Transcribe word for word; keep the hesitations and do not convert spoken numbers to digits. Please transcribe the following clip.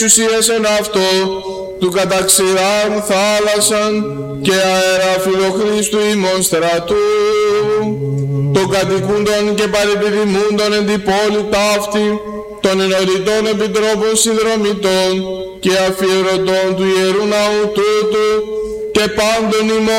εξουσίες εν αυτό, του καταξηράν θάλασσαν και αέρα φιλοχρήστου ημών στρατού, των κατοικούντων και παρεπιδημούντων εν την πόλη ταύτη, των ενωριτών επιτρόπων συνδρομητών και αφιερωτών του Ιερού Ναού τούτου και πάντων ημών